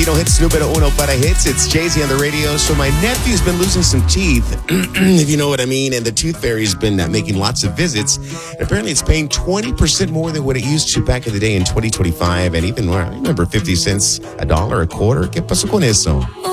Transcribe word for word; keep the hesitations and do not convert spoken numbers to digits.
Filipino hits, numero uno para hits. It's Jay-Z on the radio. So my nephew's been losing some teeth, if you know what I mean. And the tooth fairy's been uh, making lots of visits. And apparently it's paying twenty percent more than what it used to back in the day in twenty twenty-five. And even, well, I remember fifty cents, a dollar, a quarter. ¿Qué pasó con eso?